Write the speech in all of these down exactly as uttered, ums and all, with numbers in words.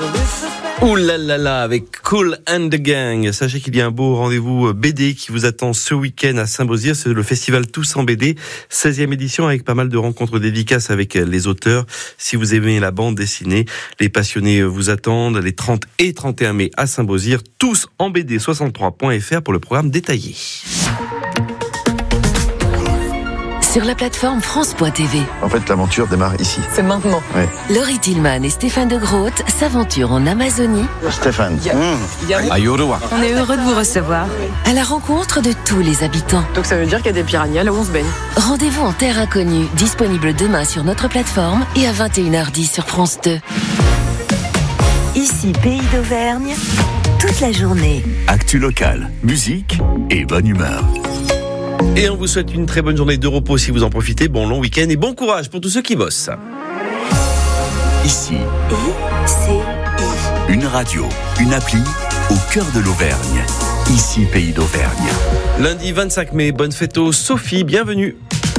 Ouh là là là, avec Kool and the Gang. Sachez qu'il y a un beau rendez-vous B D qui vous attend ce week-end à Saint-Beauzire. C'est le festival Tous en B D, seizième édition, avec pas mal de rencontres dédicaces avec les auteurs. Si vous aimez la bande dessinée, les passionnés vous attendent les trente et trente et un mai à Saint-Beauzire. Tous en B D soixante-trois point F R pour le programme détaillé. Sur la plateforme France point T V. En fait, l'aventure démarre ici. C'est maintenant. Ouais. Laurie Tillman et Stéphane de Groot s'aventurent en Amazonie. Stéphane. Il y a, mmh. il y a... On est heureux de vous recevoir. À la rencontre de tous les habitants. Donc ça veut dire qu'il y a des piranhas là où on se baigne. Rendez-vous en terre inconnue, disponible demain sur notre plateforme et à vingt et une heures dix sur France deux. Ici, Pays d'Auvergne, toute la journée. Actu locale, musique et bonne humeur. Et on vous souhaite une très bonne journée de repos si vous en profitez. Bon long week-end et bon courage pour tous ceux qui bossent. Ici, I C I. une radio, une appli au cœur de l'Auvergne. Ici, Pays d'Auvergne. Lundi vingt-cinq mai, bonne fête aux Sophie, bienvenue.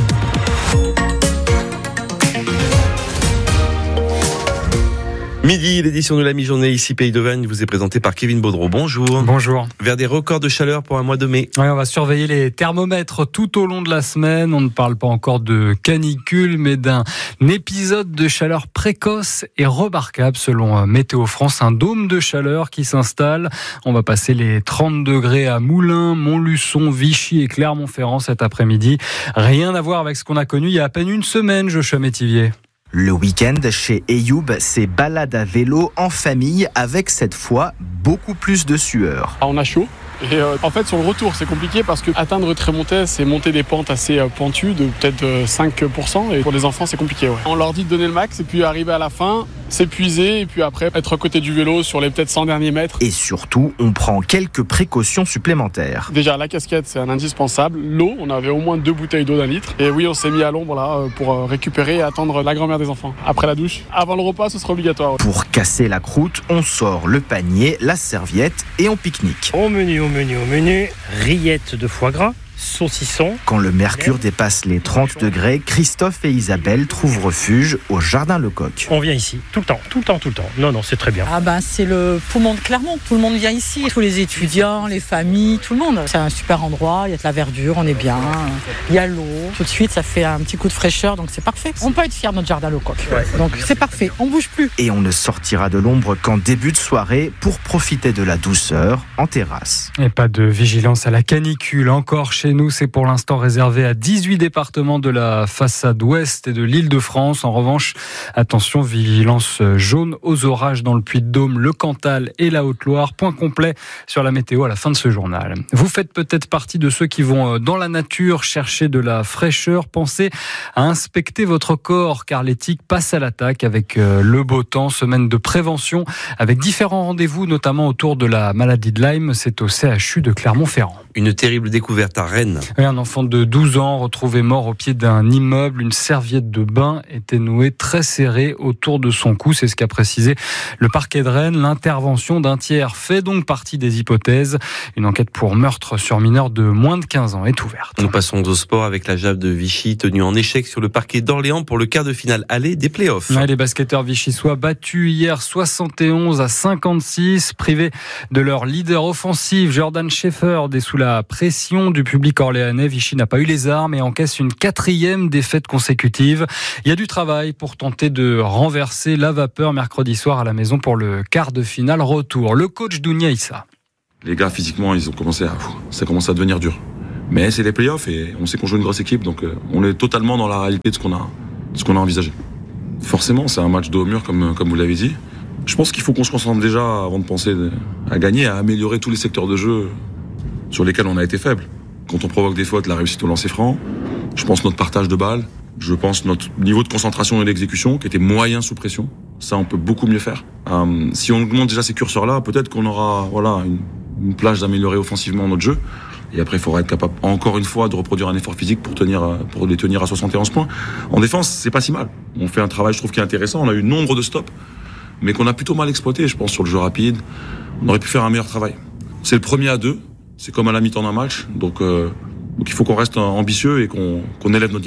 Midi, l'édition de la mi-journée ici Pays d'Auvergne vous est présentée par Kevin Baudreau. Bonjour. Bonjour. Vers des records de chaleur pour un mois de mai. Ouais, on va surveiller les thermomètres tout au long de la semaine. On ne parle pas encore de canicule, mais d'un épisode de chaleur précoce et remarquable selon Météo France. Un dôme de chaleur qui s'installe. On va passer les trente degrés à Moulins, Montluçon, Vichy et Clermont-Ferrand cet après-midi. Rien à voir avec ce qu'on a connu il y a à peine une semaine, Joshua Métivier. Le week-end chez Eyoub, c'est balade à vélo en famille avec cette fois beaucoup plus de sueur. On a chaud. Et euh, en fait, sur le retour, c'est compliqué parce que atteindre Trémontais, c'est monter des pentes assez euh, pointues de peut-être euh, cinq pour cent. Et pour les enfants, c'est compliqué. Ouais. On leur dit de donner le max et puis arriver à la fin, s'épuiser et puis après être à côté du vélo sur les peut-être cent derniers mètres. Et surtout, on prend quelques précautions supplémentaires. Déjà, la casquette, c'est un indispensable. L'eau, on avait au moins deux bouteilles d'eau d'un litre. Et oui, on s'est mis à l'ombre là pour récupérer et attendre la grand-mère des enfants. Après la douche, avant le repas, ce sera obligatoire. Ouais. Pour casser la croûte, on sort le panier, la serviette et on pique-nique. Au menu, au menu, au menu, rillettes de foie gras, saucisson. Quand le mercure dépasse les trente degrés, Christophe et Isabelle trouvent refuge au Jardin Lecoq. On vient ici, tout le temps, tout le temps, tout le temps. Non, non, c'est très bien. Ah ben, c'est le poumon de Clermont. Tout le monde vient ici. Tous les étudiants, les familles, tout le monde. C'est un super endroit. Il y a de la verdure, on est bien. Il y a l'eau. Tout de suite, ça fait un petit coup de fraîcheur, donc c'est parfait. On peut être fiers de notre Jardin Lecoq. Ouais. Donc c'est parfait. On bouge plus. Et on ne sortira de l'ombre qu'en début de soirée pour profiter de la douceur en terrasse. Et pas de vigilance à la canicule encore chez nous. C'est pour l'instant réservé à dix-huit départements de la façade ouest et de l'Île-de-France. En revanche, attention, vigilance jaune aux orages dans le Puy-de-Dôme, le Cantal et la Haute-Loire. Point complet sur la météo à la fin de ce journal. Vous faites peut-être partie de ceux qui vont dans la nature chercher de la fraîcheur. Pensez à inspecter votre corps car les tiques passent à l'attaque avec le beau temps. Semaine de prévention avec différents rendez-vous, notamment autour de la maladie de Lyme. C'est au C H U de Clermont-Ferrand. Une terrible découverte à Rennes. Oui, un enfant de douze ans retrouvé mort au pied d'un immeuble. Une serviette de bain était nouée très serrée autour de son cou. C'est ce qu'a précisé le parquet de Rennes. L'intervention d'un tiers fait donc partie des hypothèses. Une enquête pour meurtre sur mineur de moins de quinze ans est ouverte. Nous passons au sport avec la Jave de Vichy, tenue en échec sur le parquet d'Orléans pour le quart de finale aller des playoffs. Ouais, les basketteurs vichysois battus hier soixante et onze à cinquante-six, privés de leur leader offensif Jordan Schaeffer, des sous la pression du public orléanais. Vichy n'a pas eu les armes et encaisse une quatrième défaite consécutive. Il y a du travail pour tenter de renverser la vapeur mercredi soir à la maison pour le quart de finale retour. Le coach Dounia Issa. Les gars, physiquement, ils ont commencé à, ça commence à devenir dur. Mais c'est les playoffs et on sait qu'on joue une grosse équipe, donc on est totalement dans la réalité de ce qu'on a, de ce qu'on a envisagé. Forcément, c'est un match de haut mur, comme, comme vous l'avez dit. Je pense qu'il faut qu'on se concentre déjà, avant de penser à gagner, à améliorer tous les secteurs de jeu sur lesquels on a été faible. Quand on provoque des fautes, la réussite au lancer franc, je pense notre partage de balles, je pense notre niveau de concentration et d'exécution qui était moyen sous pression. Ça, on peut beaucoup mieux faire. Euh, si on monte déjà ces curseurs-là, peut-être qu'on aura voilà, une, une plage d'améliorer offensivement notre jeu. Et après, il faudra être capable, encore une fois, de reproduire un effort physique pour, tenir, pour les tenir à soixante et onze points. En défense, c'est pas si mal. On fait un travail, je trouve, qui est intéressant. On a eu nombre de stops, mais qu'on a plutôt mal exploité, je pense, sur le jeu rapide. On aurait pu faire un meilleur travail. C'est le premier à deux. C'est comme à la mi-temps d'un match. Donc, euh, donc il faut qu'on reste ambitieux et qu'on, qu'on élève notre niveau de jeu.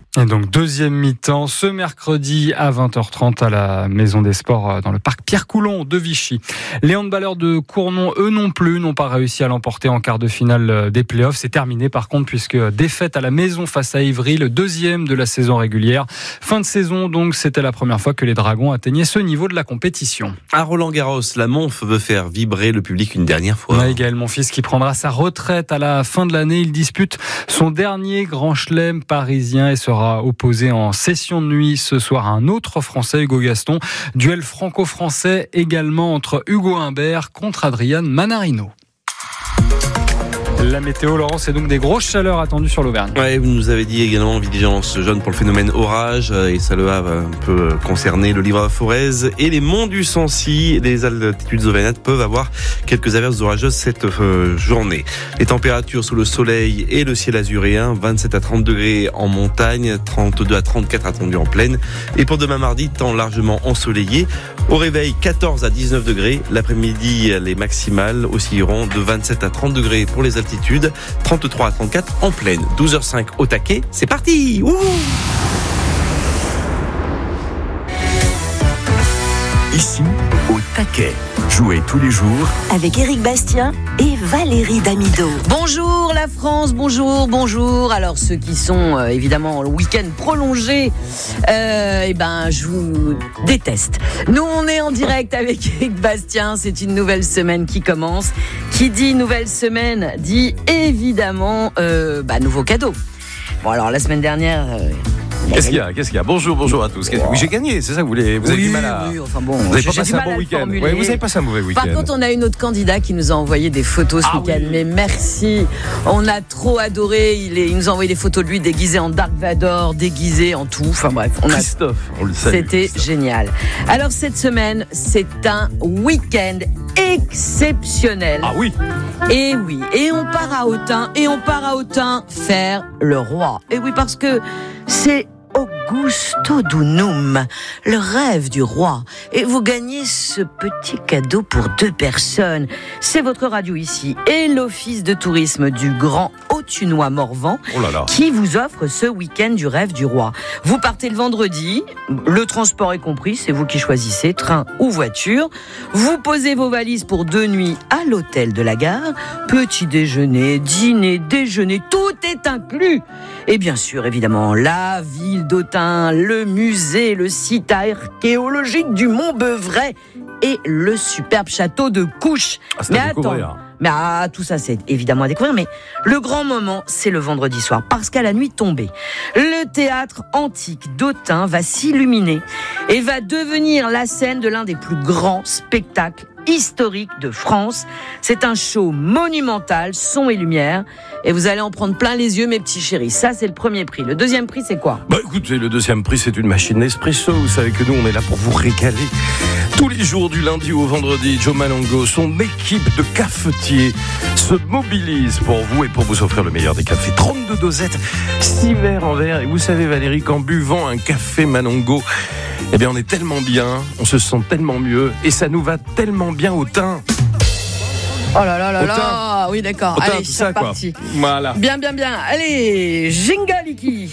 Et donc deuxième mi-temps ce mercredi à vingt heures trente à la Maison des Sports dans le parc Pierre-Coulon de Vichy. Les handballeurs de Cournon, eux non plus, n'ont pas réussi à l'emporter en quart de finale des playoffs. C'est terminé par contre puisque défaite à la maison face à Ivry, le deuxième de la saison régulière. Fin de saison donc, c'était la première fois que les Dragons atteignaient ce niveau de la compétition. À Roland-Garros, la Monf veut faire vibrer le public une dernière fois. Ouais, Gaël Monfils qui prendra sa retraite à la fin de l'année. Il dispute son dernier grand chelem parisien et sera opposé en session de nuit ce soir à un autre Français, Hugo Gaston. Duel franco-français également entre Hugo Humbert contre Adrian Manarino. La météo, Laurent, c'est donc des grosses chaleurs attendues sur l'Auvergne. Ouais, vous nous avez dit également vigilance jaune pour le phénomène orage, et ça le va un peu concerner le Livre à Forez et les monts du Sancy. Les altitudes auvergnates peuvent avoir quelques averses orageuses cette euh, journée. Les températures sous le soleil et le ciel azuréen, vingt-sept à trente degrés en montagne, trente-deux à trente-quatre attendus en plaine. Et pour demain mardi, temps largement ensoleillé. Au réveil, quatorze à dix-neuf degrés. L'après-midi, les maximales oscilleront de vingt-sept à trente degrés pour les altitudes. trente-trois à trente-quatre en plaine. douze heures cinq au taquet, c'est parti. Ouh. Ici, au taquet. Jouez tous les jours avec Éric Bastien et Valérie Damido. Bonjour la France, bonjour, bonjour. Alors ceux qui sont euh, évidemment le week-end prolongé, euh, eh ben je vous déteste. Nous on est en direct avec Éric Bastien, c'est une nouvelle semaine qui commence. Qui dit nouvelle semaine dit évidemment euh, bah, nouveau cadeau. Bon alors la semaine dernière... Euh, Qu'est-ce qu'il y a Qu'est-ce qu'il y a Bonjour, bonjour à tous. Oui, j'ai gagné, c'est ça que vous voulez. Vous avez oui, du mal à. Oui, enfin bon, vous avez pas passé un bon week-end. Oui, vous avez passé un mauvais week-end. Par contre, on a une autre candidat qui nous a envoyé des photos ce ah week-end. Oui. Mais merci, on a trop adoré. Il, est, il nous a envoyé des photos de lui déguisé en Dark Vador, déguisé en tout. Enfin bref, on a... Christophe, on le salue. C'était Christophe. Génial. Alors cette semaine, c'est un week-end exceptionnel. Ah oui. Et oui, et on part à Autun, et on part à Autun faire le roi. Et oui, parce que c'est Augusto Dunum, le rêve du roi. Et vous gagnez ce petit cadeau pour deux personnes. C'est votre radio ici et l'office de tourisme du Grand Autunois Morvan oh là là. qui vous offre ce week-end du rêve du roi. Vous partez le vendredi, le transport est compris, c'est vous qui choisissez, train ou voiture. Vous posez vos valises pour deux nuits à l'hôtel de la gare. Petit déjeuner, dîner, déjeuner, tout est inclus. Et bien sûr, évidemment, la ville d'Autun, le musée, le site archéologique du Mont-Beuvray et le superbe château de Couches. Ah, c'est mais à attends, mais ah, tout ça c'est évidemment à découvrir, mais le grand moment c'est le vendredi soir, parce qu'à la nuit tombée, le théâtre antique d'Autun va s'illuminer et va devenir la scène de l'un des plus grands spectacles historique de France. C'est un show monumental, son et lumière, et vous allez en prendre plein les yeux, mes petits chéris. Ça, c'est le premier prix. Le deuxième prix, c'est quoi ? Bah écoutez, le deuxième prix, c'est une machine Nespresso. Vous savez que nous, on est là pour vous régaler. Tous les jours, du lundi au vendredi, Joe Malongo, son équipe de cafetiers se mobilise pour vous et pour vous offrir le meilleur des cafés. trente-deux dosettes, six verres en verre. Et vous savez, Valérie, qu'en buvant un café Malongo, eh bien, on est tellement bien, on se sent tellement mieux, et ça nous va tellement bien au teint. Oh là là là là, oui d'accord. Au teint, allez, c'est parti. Voilà. Bien, bien, bien. Allez, Jingaliki.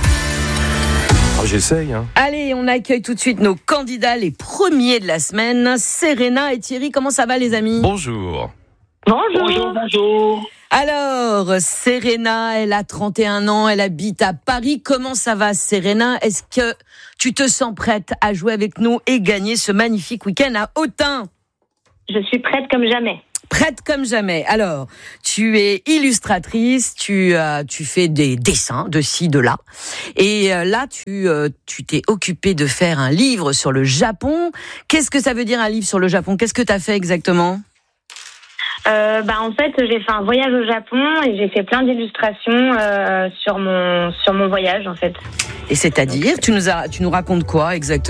Oh, j'essaye. Hein. Allez, on accueille tout de suite nos candidats, les premiers de la semaine. Serena et Thierry, comment ça va les amis ? Bonjour. Bonjour. Bonjour, bonjour. Alors, Serena, elle a trente et un ans, elle habite à Paris. Comment ça va, Serena ? Est-ce que tu te sens prête à jouer avec nous et gagner ce magnifique week-end à Autun ? Je suis prête comme jamais. Prête comme jamais. Alors, tu es illustratrice, tu euh, tu fais des dessins de ci, de là. Et euh, là, tu euh, tu t'es occupée de faire un livre sur le Japon. Qu'est-ce que ça veut dire un livre sur le Japon ? Qu'est-ce que tu as fait exactement ? Euh, bah en fait j'ai fait un voyage au Japon et j'ai fait plein d'illustrations euh, sur mon sur mon voyage en fait. Et c'est-à-dire tu nous as tu nous racontes quoi exactement ?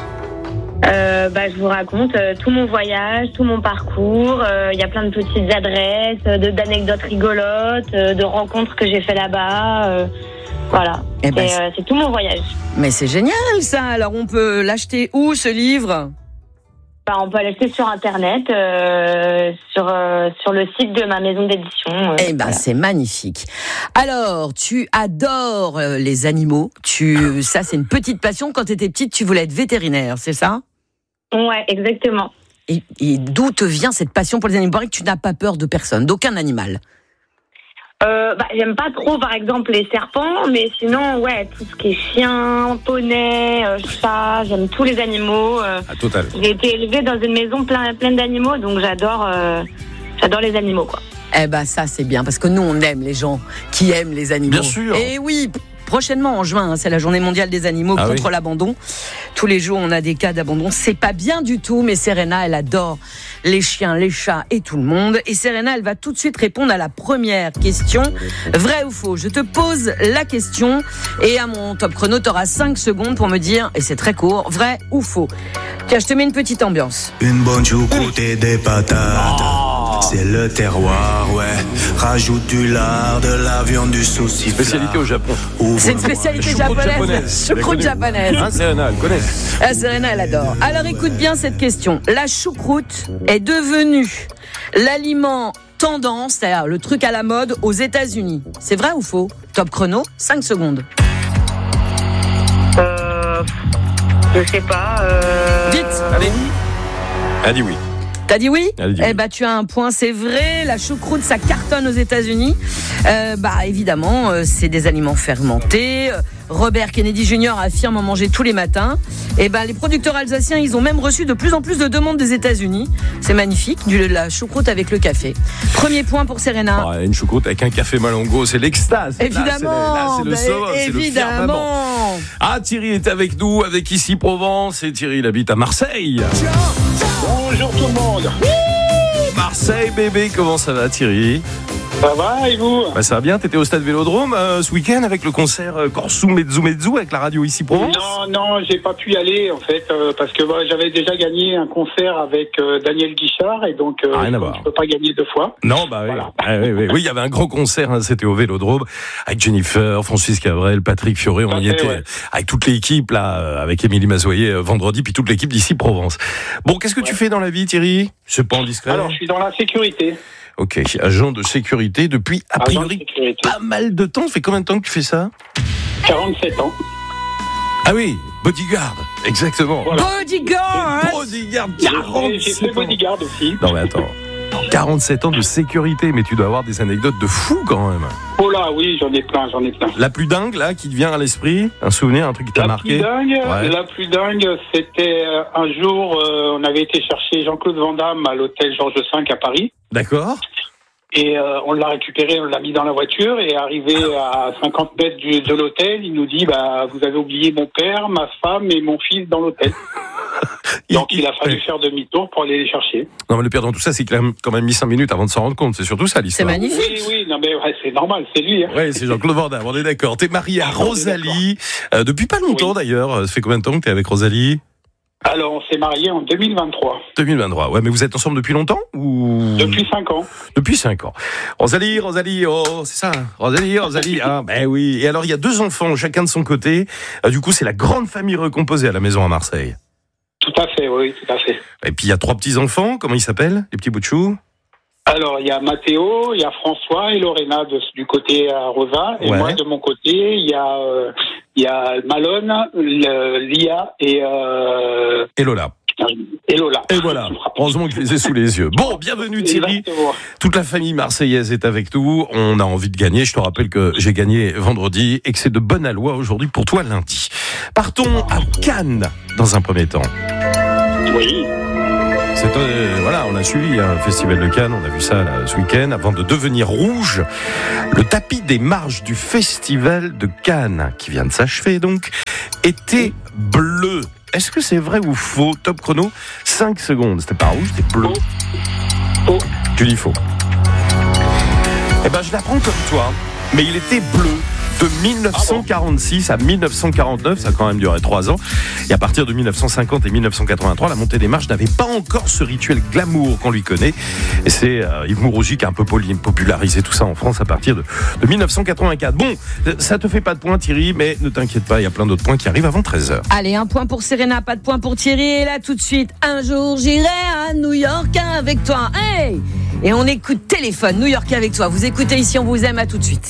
Euh, bah je vous raconte euh, tout mon voyage, tout mon parcours. Il euh, y a plein de petites adresses, de d'anecdotes rigolotes, euh, de rencontres que j'ai fait là-bas. Euh, voilà. Eh ben, c'est, euh, c'est tout mon voyage. Mais c'est génial ça. Alors on peut l'acheter où ce livre ? Bah, on peut l'acheter sur Internet, euh, sur, euh, sur le site de ma maison d'édition. Euh, eh ben, voilà. C'est magnifique. Alors, tu adores euh, les animaux. Tu, ça, c'est une petite passion. Quand tu étais petite, tu voulais être vétérinaire, c'est ça ? Ouais, exactement. Et, et d'où te vient cette passion pour les animaux ? Il paraît que tu n'as pas peur de personne, d'aucun animal. Euh, bah, j'aime pas trop, par exemple, les serpents, mais sinon, ouais, tout ce qui est chien, poney, euh, chat, j'aime tous les animaux. Euh, ah, total. J'ai été élevée dans une maison plein, pleine d'animaux, donc j'adore, euh, j'adore les animaux, quoi. Eh ben, ça, c'est bien, parce que nous, on aime les gens qui aiment les animaux. Bien sûr. Et oui, prochainement, en juin, hein, c'est la journée mondiale des animaux ah, contre oui. l'abandon. Tous les jours, on a des cas d'abandon. C'est pas bien du tout, mais Serena, elle adore les chiens, les chats et tout le monde. Et Serena, elle va tout de suite répondre à la première question. Vrai ou faux ? Je te pose la question et à mon top chrono, tu auras cinq secondes pour me dire, et c'est très court, vrai ou faux. Tiens, je te mets une petite ambiance. Une bonne choucroute et des patates. Oh. C'est le terroir, ouais. Rajoute du lard, de la viande, du saucisson. Spécialité au Japon. C'est une spécialité japonaise. japonaise. Choucroute japonaise. Hein, Serena, elle connaît. Ah, Serena, elle adore. Alors écoute bien cette question. La choucroute est devenue l'aliment tendance, c'est-à-dire le truc à la mode aux États-Unis. C'est vrai ou faux ? Top chrono, cinq secondes. Euh. Je sais pas. Euh... Vite. Allez. Elle dit oui. T'as dit oui ? Elle dit Eh oui. bah tu as un point, c'est vrai. La choucroute, ça cartonne aux États-Unis. Euh, bah évidemment, euh, c'est des aliments fermentés. Robert Kennedy junior affirme en manger tous les matins. Et ben, les producteurs alsaciens, ils ont même reçu de plus en plus de demandes des États-Unis. C'est magnifique, du, la choucroute avec le café. Premier point pour Serena. Oh, une choucroute avec un café Malongo, c'est l'extase. Évidemment. Là, c'est, là, c'est le bah, sauveur, c'est le firmament. Ah, Thierry est avec nous, avec Ici Provence. Et Thierry, il habite à Marseille. Bonjour tout le monde. Marseille, bébé, comment ça va, Thierry ? Ça va, et vous ? Bah, ça va bien, t'étais au stade Vélodrome euh, ce week-end avec le concert euh, Corsu Mezzu Mezzu avec la radio Ici Provence ? Non, non, j'ai pas pu y aller en fait, euh, parce que bah, j'avais déjà gagné un concert avec euh, Daniel Guichard, et donc euh, Rien à je voir. ne peux pas gagner deux fois. Non, bah oui, voilà. ah, oui, oui, oui, il y avait un gros concert, hein, c'était au Vélodrome, avec Jennifer, Francis Cabrel, Patrick Fioré, on Ça y fait, était, ouais. avec toute l'équipe là, euh, avec Émilie Mazoyer euh, vendredi, puis toute l'équipe d'Ici Provence. Bon, qu'est-ce que ouais. tu fais dans la vie, Thierry ? C'est pas indiscret. Alors, je suis dans la sécurité. Ok, agent de sécurité depuis, a priori, pas mal de temps. Ça fait combien de temps que tu fais ça ? quarante-sept ans. Ah oui, bodyguard, exactement. Voilà. Bodyguard Bodyguard, quarante-sept J'ai fait bodyguard aussi. Non mais attends, quarante-sept ans de sécurité, mais tu dois avoir des anecdotes de fou quand même. Oh là, oui, j'en ai plein, j'en ai plein. La plus dingue, là, qui te vient à l'esprit, un souvenir, un truc qui t'a la marqué. Plus dingue, ouais. La plus dingue, c'était euh, un jour, euh, on avait été chercher Jean-Claude Van Damme à l'hôtel Georges cinq à Paris. D'accord. Et euh, on l'a récupéré, on l'a mis dans la voiture, et arrivé à cinquante mètres du, de l'hôtel, il nous dit, bah, vous avez oublié mon père, ma femme et mon fils dans l'hôtel. Donc il, il a fallu faire demi-tour pour aller les chercher. Non mais le pire dans tout ça, c'est qu'il a quand même mis cinq minutes avant de s'en rendre compte. C'est surtout ça l'histoire. C'est magnifique. Oui, oui, non mais ouais, c'est normal, c'est lui. Hein. Oui, c'est Jean-Claude Van Damme, on est d'accord. T'es marié à Rosalie, euh, depuis pas longtemps oui. d'ailleurs. Ça fait combien de temps que t'es avec Rosalie ? Alors, on s'est mariés en deux mille vingt-trois. deux mille vingt-trois, ouais, mais vous êtes ensemble depuis longtemps ou... Depuis cinq ans. Depuis cinq ans. Rosalie, Rosalie, oh, c'est ça, Rosalie, Rosalie, ah, ben oui. Et alors, il y a deux enfants, chacun de son côté. Euh, du coup, c'est la grande famille recomposée à la maison à Marseille. Tout à fait, oui, tout à fait. Et puis, il y a trois petits-enfants, comment ils s'appellent, les petits bouts de chou ? Alors, il y a Mathéo, il y a François et Lorena de, du côté à Rosa. Et ouais. moi, de mon côté, il y a, euh, il y a Malone, le, Lia et... Euh... Et Lola. Et Lola. Et voilà. Heureusement que je les ai sous les yeux. Bon, bienvenue Thierry. Exactement. Toute la famille marseillaise est avec nous. On a envie de gagner. Je te rappelle que j'ai gagné vendredi et que c'est de bonne aloi aujourd'hui pour toi lundi. Partons à Cannes dans un premier temps. Oui. C'est, euh, voilà, on a suivi un festival de Cannes, on a vu ça là, ce week-end, avant de devenir rouge. Le tapis des marches du festival de Cannes, qui vient de s'achever donc, était bleu. Est-ce que c'est vrai ou faux ? Top chrono, cinq secondes. C'était pas rouge, c'était bleu. Faux. Tu dis faux. Eh ben, je l'apprends comme toi, mais il était bleu. De dix-neuf cent quarante-six à dix-neuf cent quarante-neuf, ça a quand même duré trois ans. Et à partir de dix-neuf cent cinquante et dix-neuf cent quatre-vingt-trois, la montée des marches n'avait pas encore ce rituel glamour qu'on lui connaît. Et c'est euh, Yves Mourouzi qui a un peu popularisé tout ça en France à partir de, de dix-neuf cent quatre-vingt-quatre. Bon, ça te fait pas de points Thierry, mais ne t'inquiète pas, il y a plein d'autres points qui arrivent avant treize heures. Allez, un point pour Serena, pas de point pour Thierry. Et là, tout de suite, un jour, j'irai à New York avec toi. Hey! Et on écoute Téléphone, New York avec toi. Vous écoutez Ici, on vous aime, à tout de suite.